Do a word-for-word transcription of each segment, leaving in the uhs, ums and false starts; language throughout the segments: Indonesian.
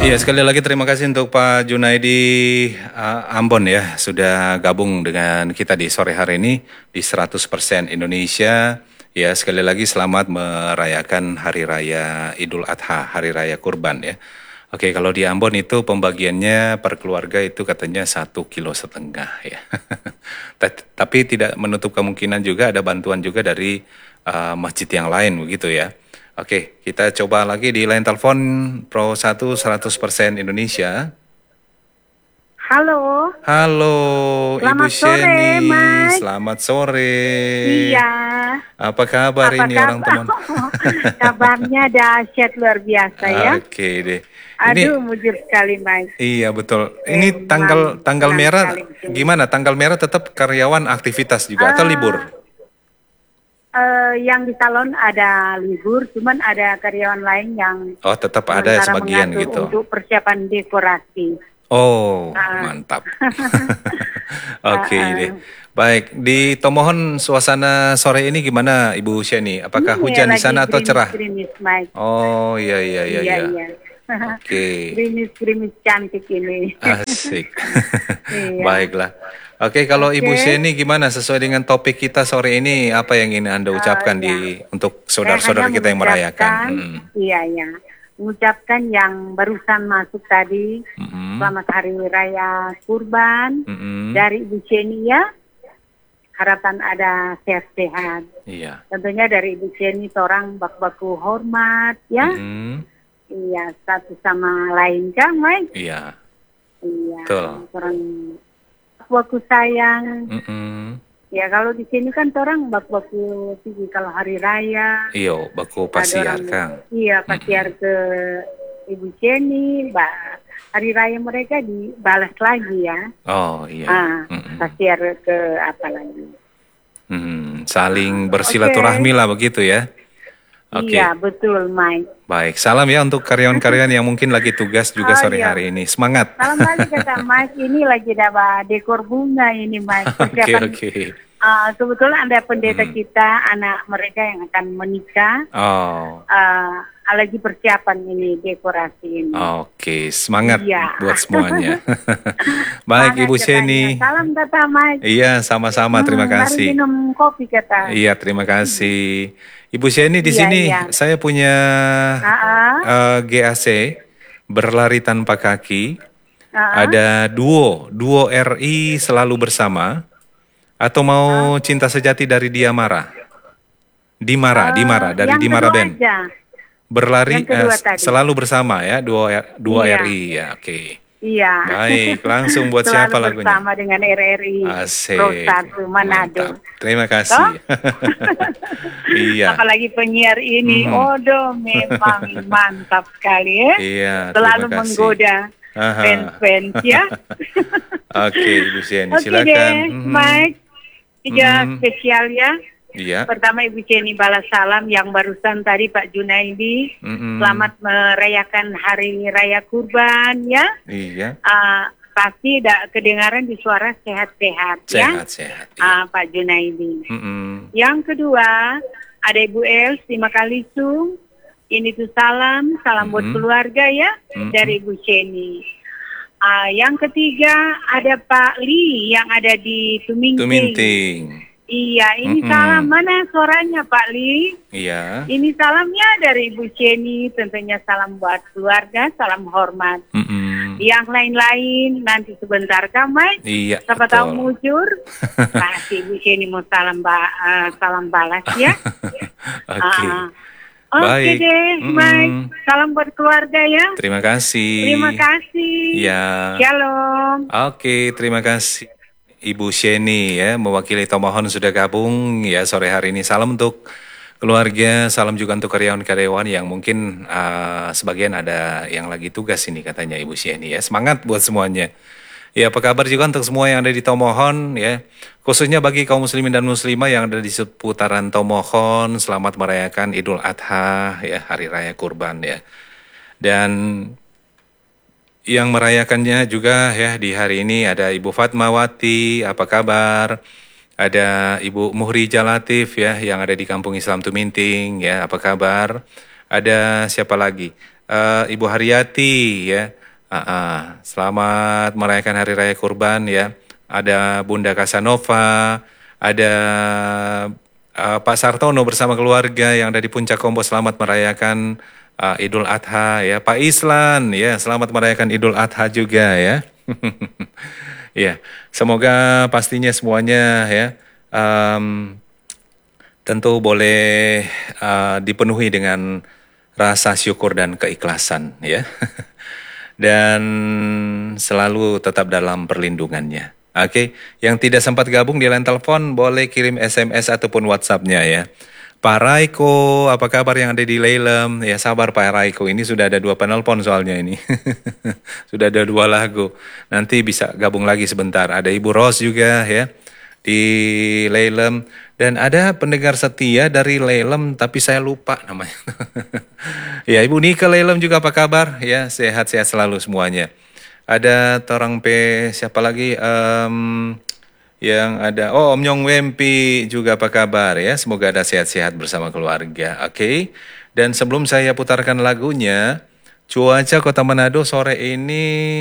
Iya, sekali lagi terima kasih untuk Pak Junaidi uh, Ambon ya, sudah gabung dengan kita di sore hari ini di seratus persen Indonesia. Ya, sekali lagi selamat merayakan Hari Raya Idul Adha, Hari Raya Kurban ya. Oke, kalau di Ambon itu pembagiannya per keluarga itu katanya satu kilo setengah ya. Tapi tidak menutup kemungkinan juga ada bantuan juga dari uh, masjid yang lain begitu ya. Oke, kita coba lagi di line telepon Pro satu seratus persen Indonesia. Halo. Halo, Ibu Selamat sore, Sheni. Mike. Selamat sore. Iya. Apa kabar Apa ini kabar? orang teman? Kabarnya dahsyat luar biasa ya. Oke deh. Ini Aduh, mujur sekali, Mike. iya betul. Eh, Ini tanggal senang- tanggal senang merah sekali. gimana? Tanggal merah tetap karyawan aktivitas juga atau Ah, libur? eh, yang di salon ada libur, cuman ada karyawan lain yang Oh, tetap ada sementara sebagian mengatur gitu. untuk persiapan dekorasi. Oh, Ah. mantap. Oke Ah, ah. deh. Baik, di Tomohon suasana sore ini gimana Ibu Sheni? Apakah Ini hujan di lagi sana atau cerah? gerimis-gerimis, Mike. Oh, iya iya iya Iya, iya. iya. Oke. Gerimis-gerimis cantik ini. Asik. Iya. Baiklah. Oke, kalau Ibu Oke. Sheni gimana sesuai dengan topik kita sore ini apa yang ingin Anda ucapkan iya. di untuk Saya saudara-saudara hanya kita yang merayakan? mengucapkan, Mm, iya ya, mengucapkan yang barusan masuk tadi, mm, selamat Hari Raya Kurban mm, mm. dari Ibu Sheni ya. Harapan ada sehat-sehat. Iya. Tentunya dari Ibu Sheni seorang baku-baku hormat ya. Mm, Iya, satu sama lain kan, Mike? iya. Iya. Betul. Seorang baku sayang. Mm, mm. Ya kalau di sini kan orang baku-baku tinggi kalau hari raya. Iyo, baku Ada pasiar orang- Kang. Iya, pasiar ke Ibu Jenny, Mbak. Hari raya mereka dibalas lagi ya. Oh iya. Ah, Mm-mm. pasiar ke apa lagi? Hmm, saling bersilaturahmi lah begitu ya. Oke, Iya, betul, Mike. baik. Salam ya untuk karyawan-karyawan yang mungkin lagi tugas juga Oh, sore iya. hari ini. Semangat. Salam balik kata Mike, ini lagi dapat dekor bunga ini, Mike. Oke Persiapan, oke. ah, kebetulan ada pendeta Hmm. kita, anak mereka yang akan menikah. Oh, Ah, lagi persiapan ini dekorasi ini. oke. Semangat Iya. buat semuanya. Baik, Semangat Ibu katanya. Sheni. Salam kata Mike. Iya, sama-sama. Terima Hmm, mari kasih. minum kopi kata. Iya, terima kasih. Ibu Sheni di Iya, sini iya. saya punya Ah, eh, G A C berlari tanpa kaki. ah, Ada duo, duo R I selalu bersama. Atau mau cinta sejati dari Diamara? Dimara, Dimara dari yang Dimara kedua Band. aja. Berlari Yang kedua eh, tadi. selalu bersama ya, duo duo Iya. R I ya, oke. Iya. Baik, langsung buat Selalu siapa lagunya? bersama dengan R R I Asik. Pro satu Manado. Mantap. Terima kasih. Iya. Apalagi penyiar ini, Mhm. odo memang mantap sekali ya. Iya, Selalu terima kasih. menggoda Aha. fans-fans ya. Oke, Ibu Sheni, Oke silakan. deh, Mhm. Mike. Tiga Mhm. spesial ya. Iya. Pertama Ibu Jenny balas salam yang barusan tadi Pak Junaidi. Mhm. Selamat merayakan Hari Raya Kurban ya. Iya. Ah, pasti tidak kedengaran di suara sehat-sehat ya. Sehat-sehat. Iya. Ah, Pak Junaidi. Mhm. Yang kedua ada Ibu Els di Makalisung. Ini tuh salam, salam buat Mhm. keluarga ya Mhm. dari Ibu Jenny. Ah, yang ketiga ada Pak Lee yang ada di Tuminting. Tuminting. Iya, ini Mm-mm. salam mana suaranya Pak Lee? Iya. Ini salamnya dari Ibu Jenny, tentunya salam buat keluarga, salam hormat. Mhm. Yang lain-lain nanti sebentar Kamai. Iya. Siapa betul. tahu mujur. Pasti Ibu Jenny mau salam ba eh, salam balas ya. Oke. Ah, Oke Baik. deh, Mm-mm. Mike. Salam buat keluarga ya. Terima kasih. Terima kasih. Ya. Shalom. Oke, terima kasih. Ibu Sheni ya, mewakili Tomohon sudah gabung ya sore hari ini. Salam untuk keluarga, salam juga untuk karyawan-karyawan yang mungkin uh, sebagian ada yang lagi tugas ini katanya Ibu Sheni ya. Semangat buat semuanya. Ya, apa kabar juga untuk semua yang ada di Tomohon ya. Khususnya bagi kaum muslimin dan muslimah yang ada di seputaran Tomohon, selamat merayakan Idul Adha ya, Hari Raya Kurban ya. Dan yang merayakannya juga ya di hari ini ada Ibu Fatmawati, apa kabar? Ada Ibu Muhri Jalatif ya yang ada di Kampung Islam Tuminting ya, apa kabar? Ada siapa lagi? eh, Ibu Haryati ya. Ah, ah. Selamat merayakan Hari Raya Kurban ya. Ada Bunda Kasanova, ada eh, Pak Sartono bersama keluarga yang ada di Puncak Kombo, selamat merayakan eh, Idul Adha ya. Pak Islan ya, selamat merayakan Idul Adha juga ya. Ya, semoga pastinya semuanya ya em, tentu boleh uh, dipenuhi dengan rasa syukur dan keikhlasan ya. Dan selalu tetap dalam perlindungannya. Oke, yang tidak sempat gabung di line telepon boleh kirim S M S ataupun WhatsApp-nya ya. Pak Raiko, apa kabar yang ada di Leilem? Ya sabar Pak Raiko, ini sudah ada dua penelpon soalnya ini. Sudah ada dua lagu. Nanti bisa gabung lagi sebentar. Ada Ibu Ros juga ya di Leilem. Dan ada pendengar setia dari Leilem, tapi saya lupa namanya. Ya, Ibu Nika Leilem juga apa kabar? Ya, sehat-sehat selalu semuanya. Ada Torang P, siapa lagi? Em, yang ada, oh Om Nyong Wempi juga apa kabar ya? Semoga ada sehat-sehat bersama keluarga. Oke. Dan sebelum saya putarkan lagunya, cuaca Kota Manado sore ini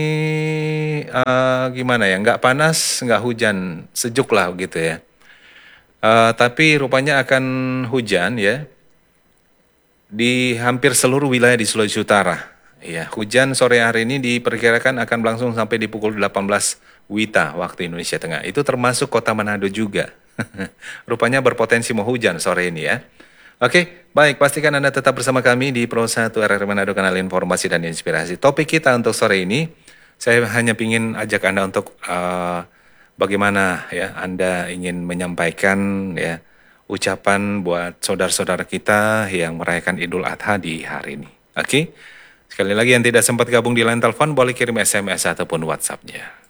eh, gimana ya? Nggak panas, nggak hujan, sejuk lah gitu ya. Eh, tapi rupanya akan hujan ya di hampir seluruh wilayah di Sulawesi Utara. Ya, hujan sore hari ini diperkirakan akan berlangsung sampai di pukul delapan belas WITA waktu Indonesia Tengah. Itu termasuk Kota Manado juga. Rupanya berpotensi mau hujan sore ini ya. Oke, baik, pastikan Anda tetap bersama kami di Pro satu R R Manado, kanal informasi dan inspirasi. Topik kita untuk sore ini, saya hanya ingin ajak Anda untuk uh, bagaimana ya Anda ingin menyampaikan ya ucapan buat saudara-saudara kita yang merayakan Idul Adha di hari ini. Oke, sekali lagi yang tidak sempat gabung di line telepon boleh kirim S M S ataupun WhatsApp-nya.